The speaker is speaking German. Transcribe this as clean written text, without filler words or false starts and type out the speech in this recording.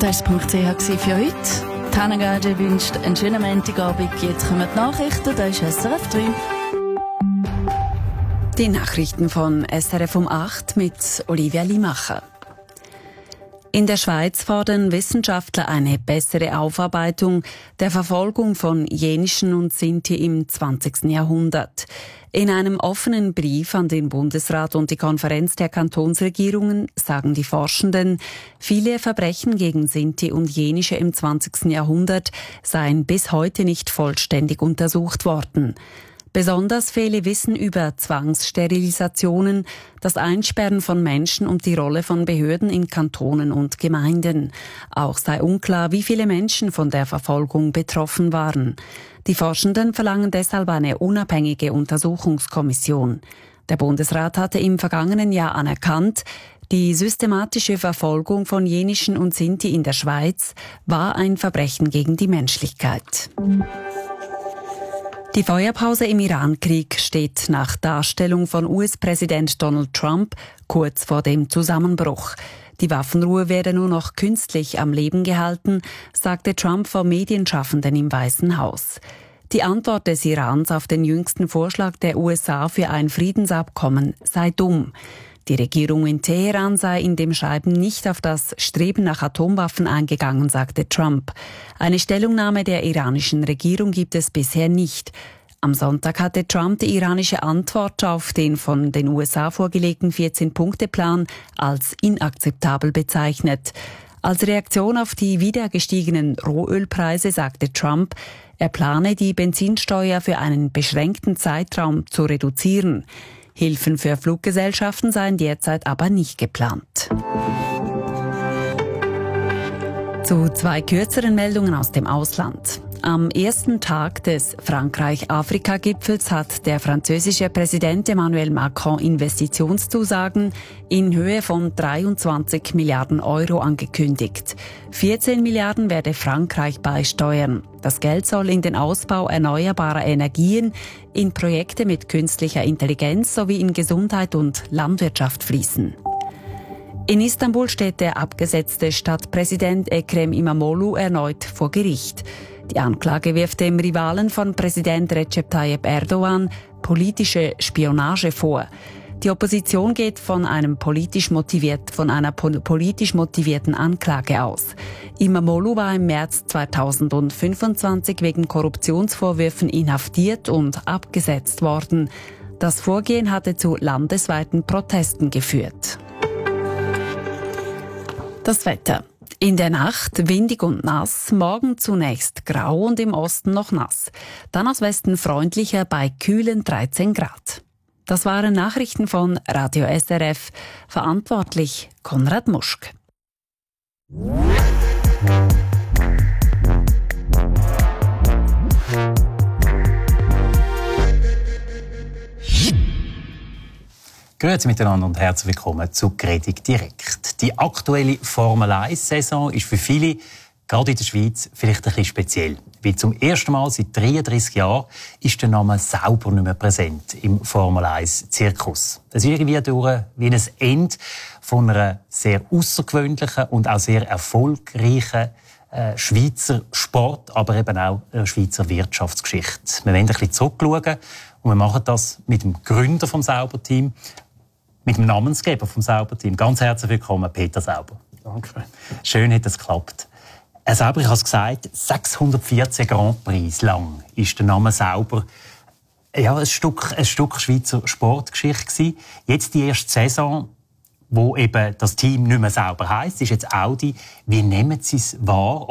Das war es für heute. Hanna Gage wünscht einen schönen Montagabend. Jetzt kommen die Nachrichten, da ist SRF 3. Die Nachrichten von SRF um 8 mit Olivia Limacher. In der Schweiz fordern Wissenschaftler eine bessere Aufarbeitung der Verfolgung von Jenischen und Sinti im 20. Jahrhundert. In einem offenen Brief an den Bundesrat und die Konferenz der Kantonsregierungen sagen die Forschenden, viele Verbrechen gegen Sinti und Jenische im 20. Jahrhundert seien bis heute nicht vollständig untersucht worden. Besonders fehle Wissen über Zwangssterilisationen, das Einsperren von Menschen und die Rolle von Behörden in Kantonen und Gemeinden. Auch sei unklar, wie viele Menschen von der Verfolgung betroffen waren. Die Forschenden verlangen deshalb eine unabhängige Untersuchungskommission. Der Bundesrat hatte im vergangenen Jahr anerkannt, die systematische Verfolgung von Jenischen und Sinti in der Schweiz war ein Verbrechen gegen die Menschlichkeit. Die Feuerpause im Iran-Krieg steht nach Darstellung von US-Präsident Donald Trump kurz vor dem Zusammenbruch. Die Waffenruhe werde nur noch künstlich am Leben gehalten, sagte Trump vor Medienschaffenden im Weißen Haus. Die Antwort des Irans auf den jüngsten Vorschlag der USA für ein Friedensabkommen sei dumm. Die Regierung in Teheran sei in dem Schreiben nicht auf das Streben nach Atomwaffen eingegangen, sagte Trump. Eine Stellungnahme der iranischen Regierung gibt es bisher nicht. Am Sonntag hatte Trump die iranische Antwort auf den von den USA vorgelegten 14-Punkte-Plan als inakzeptabel bezeichnet. Als Reaktion auf die wieder gestiegenen Rohölpreise sagte Trump, er plane, die Benzinsteuer für einen beschränkten Zeitraum zu reduzieren. Hilfen für Fluggesellschaften seien derzeit aber nicht geplant. Zu zwei kürzeren Meldungen aus dem Ausland. Am ersten Tag des Frankreich-Afrika-Gipfels hat der französische Präsident Emmanuel Macron Investitionszusagen in Höhe von 23 Milliarden Euro angekündigt. 14 Milliarden werde Frankreich beisteuern. Das Geld soll in den Ausbau erneuerbarer Energien, in Projekte mit künstlicher Intelligenz sowie in Gesundheit und Landwirtschaft fließen. In Istanbul steht der abgesetzte Stadtpräsident Ekrem İmamoğlu erneut vor Gericht. Die Anklage wirft dem Rivalen von Präsident Recep Tayyip Erdogan politische Spionage vor. Die Opposition geht von einer politisch motivierten Anklage aus. İmamoğlu war im März 2025 wegen Korruptionsvorwürfen inhaftiert und abgesetzt worden. Das Vorgehen hatte zu landesweiten Protesten geführt. Das Wetter. In der Nacht windig und nass, morgen zunächst grau und im Osten noch nass. Dann aus Westen freundlicher bei kühlen 13 Grad. Das waren Nachrichten von Radio SRF. Verantwortlich Konrad Muschk. Grüezi miteinander und herzlich willkommen zu Gredig direkt. Die aktuelle Formel-1-Saison ist für viele, gerade in der Schweiz, vielleicht ein bisschen speziell. Weil zum ersten Mal seit 33 Jahren ist der Name Sauber nicht mehr präsent im Formel-1-Zirkus. Es ist irgendwie wie ein Ende von einer sehr außergewöhnlichen und auch sehr erfolgreichen Schweizer Sport, aber eben auch einer Schweizer Wirtschaftsgeschichte. Wir wollen ein bisschen zurückschauen und wir machen das mit dem Gründer vom Sauber-Team, mit dem Namensgeber vom Sauber-Team. Ganz herzlich willkommen, Peter Sauber. Danke. Schön, hat es geklappt. Herr Sauber, ich habe es gesagt, 614 Grand Prix lang ist der Name Sauber ein Stück Schweizer Sportgeschichte gewesen. Jetzt die erste Saison, wo eben das Team nicht mehr Sauber heisst, ist jetzt Audi. Wie nehmen Sie es wahr?